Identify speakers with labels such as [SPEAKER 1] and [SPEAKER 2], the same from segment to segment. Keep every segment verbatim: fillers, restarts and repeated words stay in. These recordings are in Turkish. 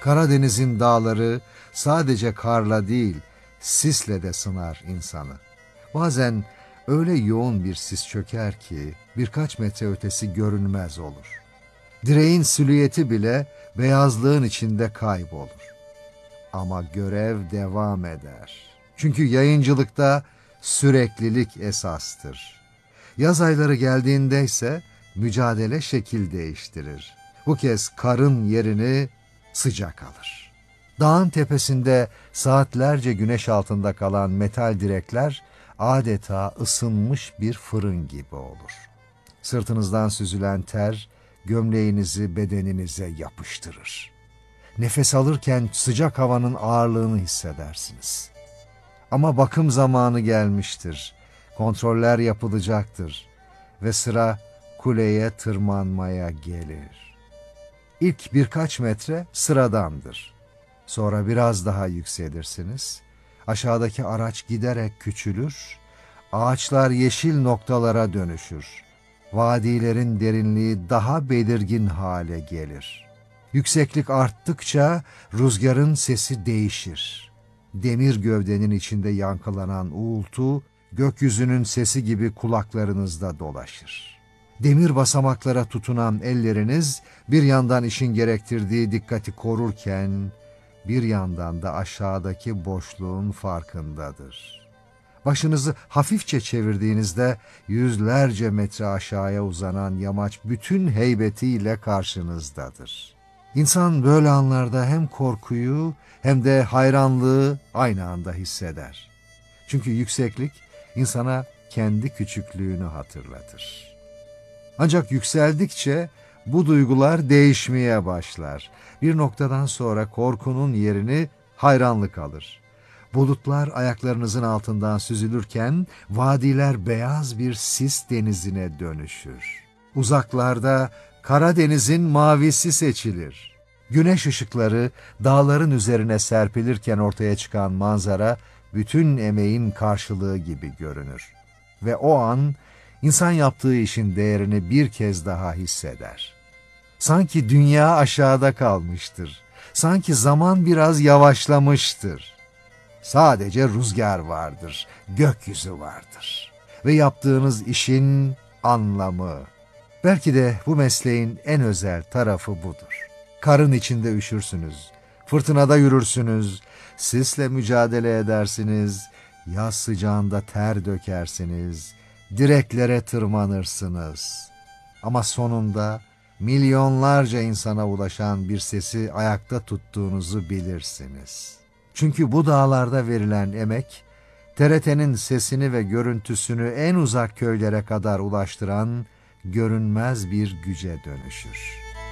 [SPEAKER 1] Karadeniz'in dağları sadece karla değil, sisle de sınar insanı. Bazen öyle yoğun bir sis çöker ki birkaç metre ötesi görünmez olur. Direğin silüeti bile beyazlığın içinde kaybolur. Ama görev devam eder. Çünkü yayıncılıkta süreklilik esastır. Yaz ayları geldiğinde ise mücadele şekil değiştirir. Bu kez karın yerini sıcak alır. Dağın tepesinde saatlerce güneş altında kalan metal direkler adeta ısınmış bir fırın gibi olur. Sırtınızdan süzülen ter gömleğinizi bedeninize yapıştırır. Nefes alırken sıcak havanın ağırlığını hissedersiniz. Ama bakım zamanı gelmiştir. Kontroller yapılacaktır ve sıra kuleye tırmanmaya gelir. İlk birkaç metre sıradandır. Sonra biraz daha yükselirsiniz. Aşağıdaki araç giderek küçülür. Ağaçlar yeşil noktalara dönüşür. Vadilerin derinliği daha belirgin hale gelir. Yükseklik arttıkça rüzgarın sesi değişir. Demir gövdenin içinde yankılanan uğultu, gökyüzünün sesi gibi kulaklarınızda dolaşır. Demir basamaklara tutunan elleriniz bir yandan işin gerektirdiği dikkati korurken, bir yandan da aşağıdaki boşluğun farkındadır. Başınızı hafifçe çevirdiğinizde yüzlerce metre aşağıya uzanan yamaç bütün heybetiyle karşınızdadır. İnsan böyle anlarda hem korkuyu hem de hayranlığı aynı anda hisseder. Çünkü yükseklik insana kendi küçüklüğünü hatırlatır. Ancak yükseldikçe bu duygular değişmeye başlar. Bir noktadan sonra korkunun yerini hayranlık alır. Bulutlar ayaklarınızın altından süzülürken vadiler beyaz bir sis denizine dönüşür. Uzaklarda Karadeniz'in mavisi seçilir. Güneş ışıkları dağların üzerine serpilirken ortaya çıkan manzara bütün emeğin karşılığı gibi görünür. Ve o an insan yaptığı işin değerini bir kez daha hisseder. Sanki dünya aşağıda kalmıştır. Sanki zaman biraz yavaşlamıştır. Sadece rüzgar vardır, gökyüzü vardır. Ve yaptığınız işin anlamı. Belki de bu mesleğin en özel tarafı budur. Karın içinde üşürsünüz, fırtınada yürürsünüz, sisle mücadele edersiniz, yaz sıcağında ter dökersiniz, direklere tırmanırsınız. Ama sonunda milyonlarca insana ulaşan bir sesi ayakta tuttuğunuzu bilirsiniz. Çünkü bu dağlarda verilen emek, T R T'nin sesini ve görüntüsünü en uzak köylere kadar ulaştıran görünmez bir güce dönüşür.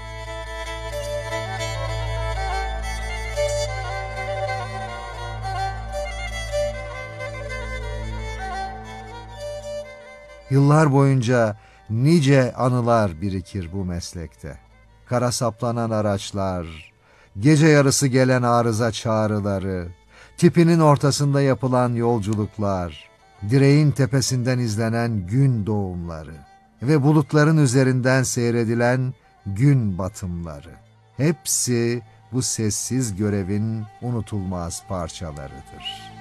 [SPEAKER 1] Yıllar boyunca nice anılar birikir bu meslekte. Kara saplanan araçlar, gece yarısı gelen arıza çağrıları, tipinin ortasında yapılan yolculuklar, direğin tepesinden izlenen gün doğumları ve bulutların üzerinden seyredilen gün batımları. Hepsi bu sessiz görevin unutulmaz parçalarıdır.